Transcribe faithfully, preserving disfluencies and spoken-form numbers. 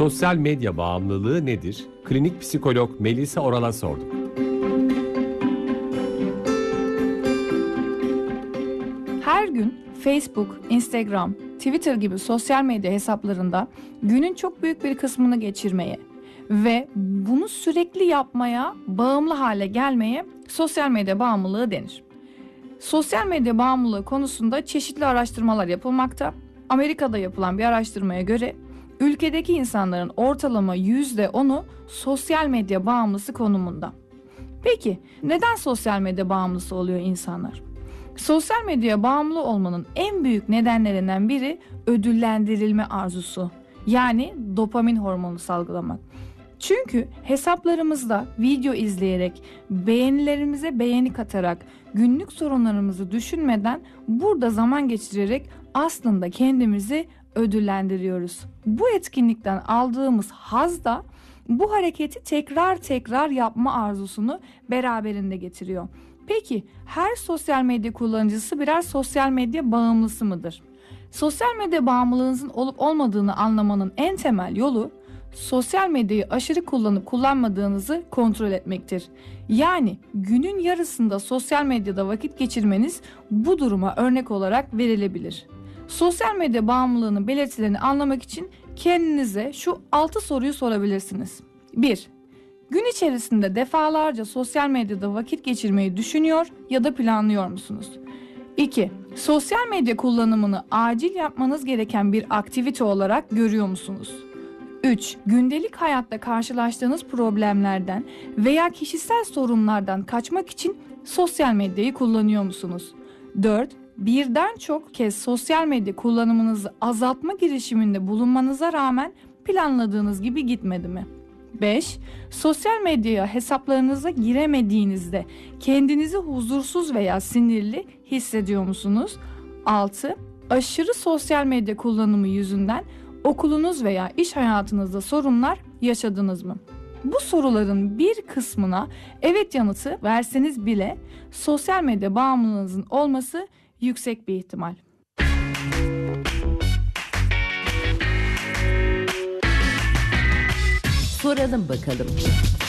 Sosyal medya bağımlılığı nedir? Klinik psikolog Melisa Oral'a sorduk. Her gün Facebook, Instagram, Twitter gibi sosyal medya hesaplarında günün çok büyük bir kısmını geçirmeye ve bunu sürekli yapmaya, bağımlı hale gelmeye sosyal medya bağımlılığı denir. Sosyal medya bağımlılığı konusunda çeşitli araştırmalar yapılmakta. Amerika'da yapılan bir araştırmaya göre ülkedeki insanların ortalama yüzde onu sosyal medya bağımlısı konumunda. Peki neden sosyal medya bağımlısı oluyor insanlar? Sosyal medyaya bağımlı olmanın en büyük nedenlerinden biri ödüllendirilme arzusu. Yani dopamin hormonu salgılamak. Çünkü hesaplarımızda video izleyerek, beğenilerimize beğeni katarak, günlük sorunlarımızı düşünmeden burada zaman geçirerek aslında kendimizi ödüllendiriyoruz. Bu etkinlikten aldığımız haz da bu hareketi tekrar tekrar yapma arzusunu beraberinde getiriyor. Peki her sosyal medya kullanıcısı birer sosyal medya bağımlısı mıdır? Sosyal medya bağımlılığınızın olup olmadığını anlamanın en temel yolu sosyal medyayı aşırı kullanıp kullanmadığınızı kontrol etmektir. Yani günün yarısında sosyal medyada vakit geçirmeniz bu duruma örnek olarak verilebilir. Sosyal medya bağımlılığının belirtilerini anlamak için kendinize şu altı soruyu sorabilirsiniz. bir. Gün içerisinde defalarca sosyal medyada vakit geçirmeyi düşünüyor ya da planlıyor musunuz? iki. Sosyal medya kullanımını acil yapmanız gereken bir aktivite olarak görüyor musunuz? üç. Gündelik hayatta karşılaştığınız problemlerden veya kişisel sorunlardan kaçmak için sosyal medyayı kullanıyor musunuz? dört. Birden çok kez sosyal medya kullanımınızı azaltma girişiminde bulunmanıza rağmen planladığınız gibi gitmedi mi? beş. Sosyal medyaya hesaplarınıza giremediğinizde kendinizi huzursuz veya sinirli hissediyor musunuz? altı. Aşırı sosyal medya kullanımı yüzünden okulunuz veya iş hayatınızda sorunlar yaşadınız mı? Bu soruların bir kısmına evet yanıtı verseniz bile sosyal medya bağımlılığınızın olması yüksek bir ihtimal. Soralım bakalım.